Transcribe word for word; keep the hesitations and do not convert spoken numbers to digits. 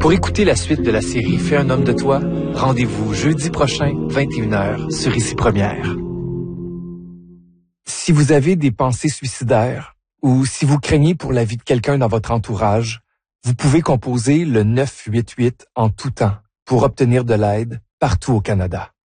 Pour écouter la suite de la série Fais un homme de toi, rendez-vous jeudi prochain, vingt et une heures, sur Ici Première. Si vous avez des pensées suicidaires ou si vous craignez pour la vie de quelqu'un dans votre entourage, vous pouvez composer le neuf huit huit en tout temps pour obtenir de l'aide partout au Canada.